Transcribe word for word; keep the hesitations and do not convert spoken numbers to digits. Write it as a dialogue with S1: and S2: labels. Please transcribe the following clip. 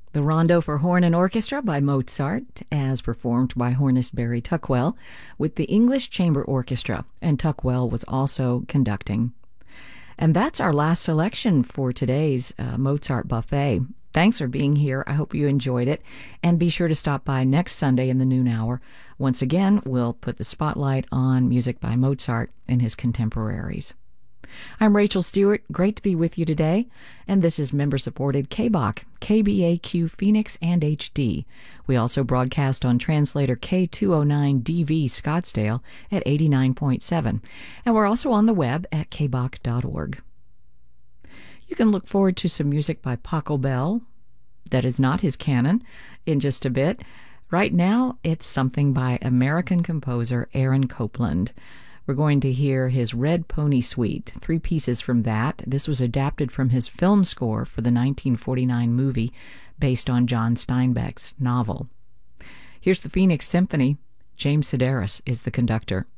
S1: The Rondo for Horn and Orchestra by Mozart, as performed by hornist Barry Tuckwell with the English Chamber Orchestra, and Tuckwell was also conducting. And that's our last selection for today's uh, Mozart Buffet. Thanks for being here. I hope you enjoyed it. And be sure to stop by next Sunday in the noon hour. Once again, we'll put the spotlight on music by Mozart and his contemporaries. I'm Rachel Stewart. Great to be with you today. And this is member-supported K B A Q, K B A Q Phoenix and H D. We also broadcast on translator K two oh nine D V Scottsdale at eighty-nine point seven. And we're also on the web at k b a q dot org. You can look forward to some music by Pachelbel. Bell. That is not his canon in just a bit. Right now, it's something by American composer Aaron Copland. We're going to hear his Red Pony Suite, three pieces from that. This was adapted from his film score for the nineteen forty-nine movie based on John Steinbeck's novel. Here's the Phoenix Symphony. James Sedaris is the conductor.